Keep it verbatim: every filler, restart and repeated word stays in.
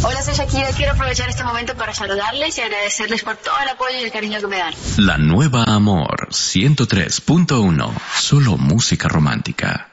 Hola, soy Shakira. Quiero aprovechar este momento para saludarles y agradecerles por todo el apoyo y el cariño que me dan. La nueva Amor ciento tres punto uno. Solo música romántica.